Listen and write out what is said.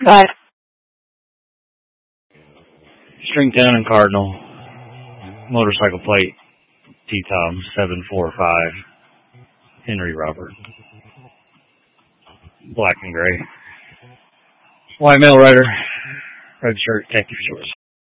Got Stringtown and Cardinal. Motorcycle plate T-Tom 745. Henry Robert. Black and gray. White male rider. Red shirt, khaki shorts.